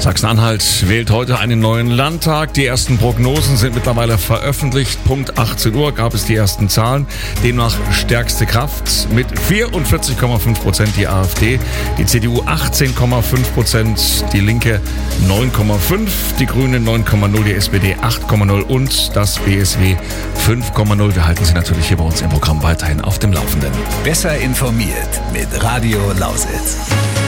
Sachsen-Anhalt wählt heute einen neuen Landtag. Die ersten Prognosen sind mittlerweile veröffentlicht. Punkt 18 Uhr gab es die ersten Zahlen. Demnach stärkste Kraft mit 44,5% die AfD, die CDU 18,5%, die Linke 9,5%, die Grünen 9,0%, die SPD 8,0% und das BSW 5,0%. Wir halten Sie natürlich hier bei uns im Programm weiterhin auf dem Laufenden. Besser informiert mit Radio Lausitz.